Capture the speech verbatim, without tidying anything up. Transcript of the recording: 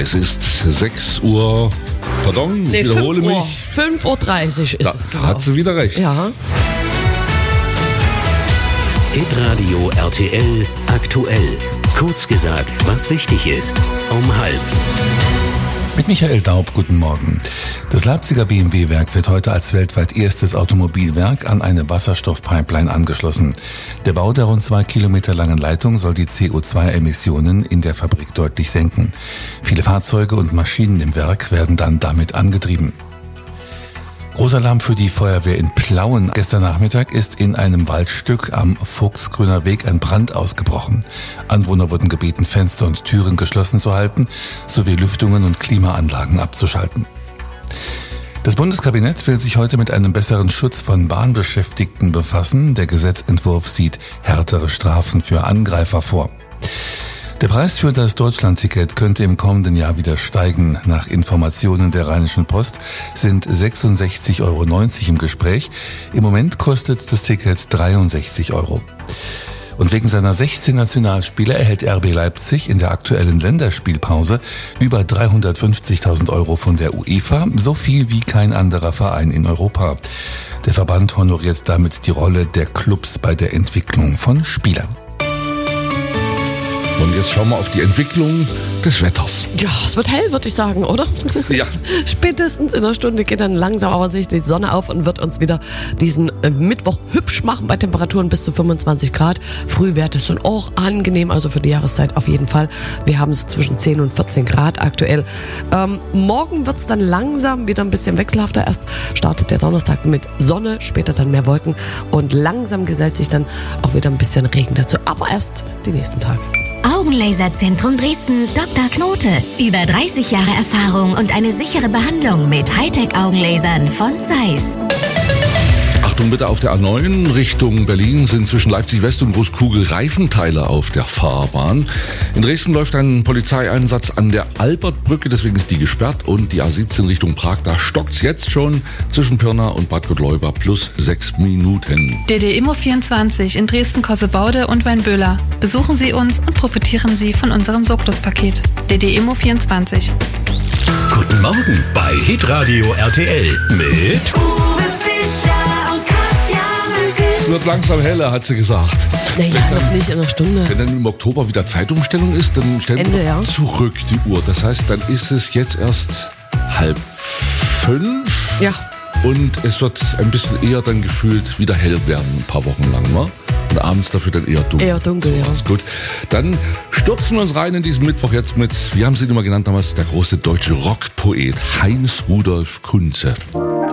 Es ist sechs Uhr, pardon, nee, ich wiederhole fünf Uhr, mich. fünf Uhr dreißig ist Da es genau. hat sie wieder recht. Ja. Hitradio R T L aktuell. Kurz gesagt, was wichtig ist. Um halb. Mit Michael Daub, guten Morgen. Das Leipziger B M W-Werk wird heute als weltweit erstes Automobilwerk an eine Wasserstoffpipeline angeschlossen. Der Bau der rund zwei Kilometer langen Leitung soll die C O zwei Emissionen in der Fabrik deutlich senken. Viele Fahrzeuge und Maschinen im Werk werden dann damit angetrieben. Großalarm für die Feuerwehr in Plauen. Gestern Nachmittag ist in einem Waldstück am Vogtsgrüner Weg ein Brand ausgebrochen. Anwohner wurden gebeten, Fenster und Türen geschlossen zu halten, sowie Lüftungen und Klimaanlagen abzuschalten. Das Bundeskabinett will sich heute mit einem besseren Schutz von Bahnbeschäftigten befassen. Der Gesetzentwurf sieht härtere Strafen für Angreifer vor. Der Preis für das Deutschlandticket könnte im kommenden Jahr wieder steigen. Nach Informationen der Rheinischen Post sind sechsundsechzig Euro neunzig im Gespräch. Im Moment kostet das Ticket dreiundsechzig Euro. Und wegen seiner sechzehn Nationalspiele erhält R B Leipzig in der aktuellen Länderspielpause über dreihundertfünfzigtausend Euro von der UEFA, so viel wie kein anderer Verein in Europa. Der Verband honoriert damit die Rolle der Clubs bei der Entwicklung von Spielern. Und jetzt schauen wir auf die Entwicklung des Wetters. Ja, es wird hell, würde ich sagen, oder? Ja. Spätestens in einer Stunde geht dann langsam aber sich die Sonne auf und wird uns wieder diesen äh, Mittwoch hübsch machen bei Temperaturen bis zu fünfundzwanzig Grad. Frühwerte sind auch angenehm, also für die Jahreszeit auf jeden Fall. Wir haben so zwischen zehn und vierzehn Grad aktuell. Ähm, morgen wird es dann langsam wieder ein bisschen wechselhafter. Erst startet der Donnerstag mit Sonne, später dann mehr Wolken und langsam gesellt sich dann auch wieder ein bisschen Regen dazu. Aber erst die nächsten Tage. Augenlaserzentrum Dresden, Doktor Knote. Über dreißig Jahre Erfahrung und eine sichere Behandlung mit Hightech-Augenlasern von Zeiss. Achtung bitte, auf der A neun Richtung Berlin sind zwischen Leipzig West und Großkugel Reifenteile auf der Fahrbahn. In Dresden läuft ein Polizeieinsatz an der Albertbrücke, deswegen ist die gesperrt. Und die A siebzehn Richtung Prag, da stockt's jetzt schon zwischen Pirna und Bad Gottleuba plus sechs Minuten. D D Immo vierundzwanzig in Dresden-Kossebaude und Weinböhler. Besuchen Sie uns und profitieren Sie von unserem Soktus-Paket. D D Immo vierundzwanzig. Guten Morgen bei Hitradio R T L mit Uwe Fischer und Katja Es wird langsam heller, hat sie gesagt. Naja, noch nicht in einer Stunde. Wenn dann im Oktober wieder Zeitumstellung ist, dann stellen Ende, wir ja. zurück die Uhr. Das heißt, dann ist es jetzt erst halb fünf. Ja. Und es wird ein bisschen eher dann gefühlt wieder hell werden, ein paar Wochen lang, ne? Und abends dafür dann eher dunkel. Eher dunkel, ja. Ist gut. Dann stürzen wir uns rein in diesen Mittwoch jetzt mit, wie haben Sie ihn immer genannt damals, der große deutsche Rockpoet Heinz Rudolf Kunze.